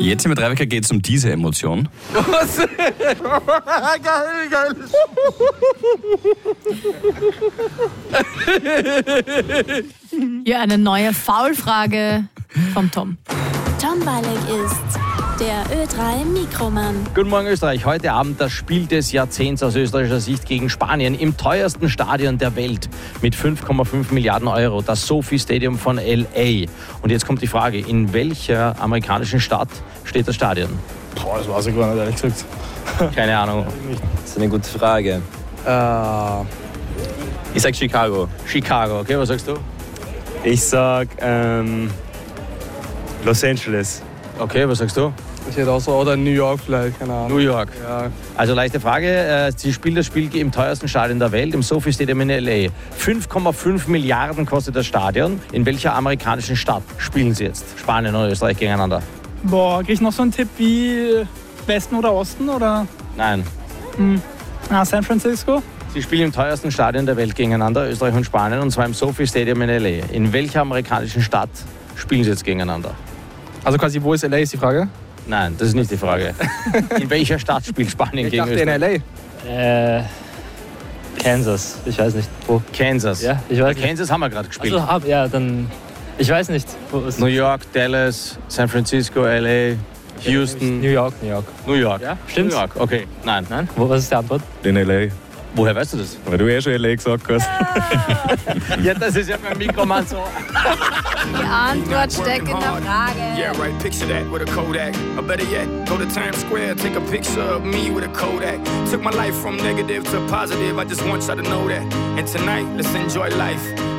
Jetzt im Drei-Wecker geht es um diese Emotion. Geil. Ja, eine neue Faulfrage vom Tom. Tom Balek ist der Ö3-Mikroman. Guten Morgen Österreich. Heute Abend das Spiel des Jahrzehnts aus österreichischer Sicht gegen Spanien im teuersten Stadion der Welt mit 5,5 Milliarden Euro, das SoFi Stadium von L.A. Und jetzt kommt die Frage, in welcher amerikanischen Stadt steht das Stadion? Boah, das weiß ich gar nicht, ehrlich gesagt. Keine Ahnung. Das ist eine gute Frage. Ich sag Chicago. Chicago, okay, was sagst du? Ich sag Los Angeles. Okay, was sagst du? Ich hätte auch so, oder New York vielleicht, keine Ahnung. New York. Ja. Also leichte Frage, Sie spielen das Spiel im teuersten Stadion der Welt, im SoFi Stadium in L.A. 5,5 Milliarden kostet das Stadion. In welcher amerikanischen Stadt spielen Sie jetzt? Spanien oder Österreich gegeneinander? Boah, krieg ich noch so einen Tipp wie Westen oder Osten, oder? Nein. San Francisco? Sie spielen im teuersten Stadion der Welt gegeneinander, Österreich und Spanien, und zwar im SoFi Stadium in L.A. In welcher amerikanischen Stadt spielen Sie jetzt gegeneinander? Also quasi, wo ist L.A. ist die Frage? Nein, das ist nicht die Frage. In welcher Stadt spielt Spanien gegen Ich dachte Österreich? in L.A. Kansas. Ich weiß nicht, wo. Kansas. Ja, ich weiß nicht. Kansas haben wir gerade gespielt. Also, ja, dann. Ich weiß nicht. Wo ist New York, Dallas, San Francisco, L.A., Houston. New York. New York. Ja, stimmt's? New York, okay. Nein. Nein? Was ist die Antwort? In L.A. Woher weißt du das? Weil du schon L.A. gesagt hast. Ja, das ist ja beim Mikroman so. Die Antwort steckt in der Frage. Yeah, right, picture that with a Kodak. Or better yet, go to Times Square, take a picture of me with a Kodak. Took my life from negative to positive, I just want y'all to know that. And tonight, let's enjoy life.